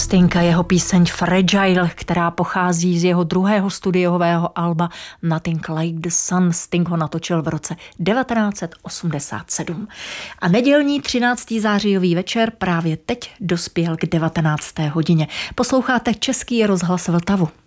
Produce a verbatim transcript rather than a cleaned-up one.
Sting a jeho píseň Fragile, která pochází z jeho druhého studiového alba Nothing Like the Sun. Sting ho natočil v roce devatenáct set osmdesát sedm. A nedělní třináctého zářijový večer právě teď dospěl k devatenácté hodině. Posloucháte Český rozhlas Vltavu.